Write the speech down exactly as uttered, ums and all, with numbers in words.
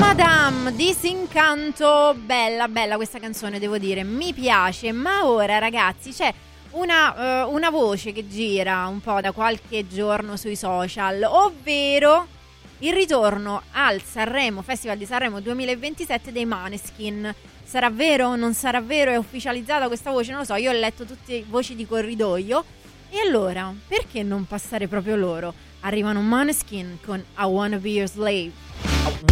Madame, Disincanto, bella bella questa canzone, devo dire, mi piace. Ma ora ragazzi c'è una, uh, una voce che gira un po' da qualche giorno sui social, ovvero il ritorno al Sanremo, Festival di Sanremo duemilaventisette dei Måneskin. Sarà vero? Non sarà vero? È ufficializzata questa voce? Non lo so, io ho letto tutte voci di corridoio. E allora, perché non passare proprio loro? Arrivano Måneskin con I Wanna Be Your Slave.